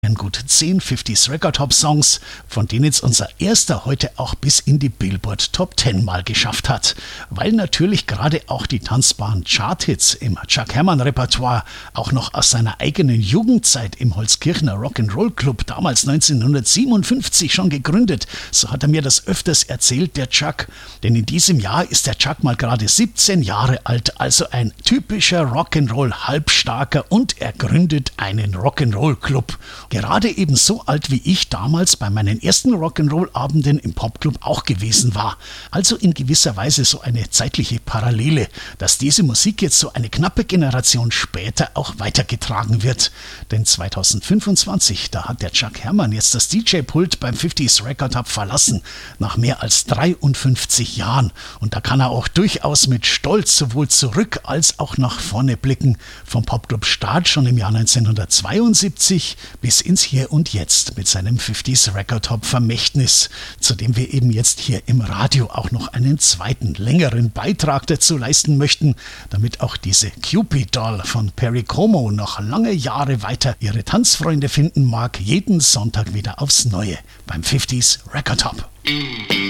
Gut 10 50s Record Top Songs, von denen jetzt unser erster heute auch bis in die Billboard Top 10 mal geschafft hat. Weil natürlich gerade auch die tanzbaren Charthits im Chuck Hermann Repertoire auch noch aus seiner eigenen Jugendzeit im Holzkirchener Rock'n'Roll Club, damals 1957 schon gegründet, so hat er mir das öfters erzählt, der Chuck. Denn in diesem Jahr ist der Chuck mal gerade 17 Jahre alt, also ein typischer Rock'n'Roll Halbstarker, und er gründet einen Rock'n'Roll Club. Gerade eben so alt wie ich damals bei meinen ersten Rock'n'Roll-Abenden im Popclub auch gewesen war. Also in gewisser Weise so eine zeitliche Parallele, dass diese Musik jetzt so eine knappe Generation später auch weitergetragen wird. Denn 2025, da hat der Chuck Hermann jetzt das DJ-Pult beim 50s Record Hub verlassen, nach mehr als 53 Jahren. Und da kann er auch durchaus mit Stolz sowohl zurück als auch nach vorne blicken. Vom Popclub-Start schon im Jahr 1972 bis ins Hier und Jetzt mit seinem 50s Record Top Vermächtnis, zu dem wir eben jetzt hier im Radio auch noch einen zweiten, längeren Beitrag dazu leisten möchten, damit auch diese Cupid Doll von Perry Como noch lange Jahre weiter ihre Tanzfreunde finden mag, jeden Sonntag wieder aufs Neue beim 50s Record Top.